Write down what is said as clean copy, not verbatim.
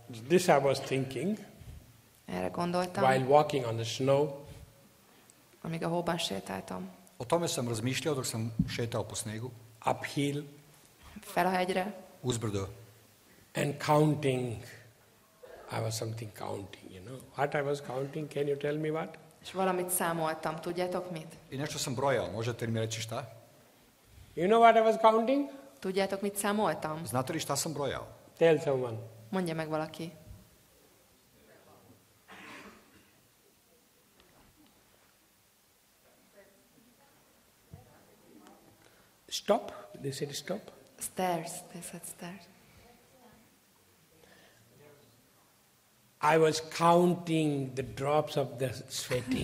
This I was thinking Erre gondoltam, while walking on the snow. amíg a hóban sétáltam. O tome sam razmišljao dok sam šetao po snegu, Uphill Fel a hegyre, uzbrdo, and counting. I was something counting, you know. What I was counting, can you tell me what? és valamit számoltam. Tudjátok mit? i nešto sam brojao. Možete li mi reći šta? You know what I was counting? Tudjátok, mit számoltam? Znate li šta sam brojao? Tell someone. Mondja meg valaki. Stop. They said stop. Stairs. They said stairs. I was counting the drops of the sweating.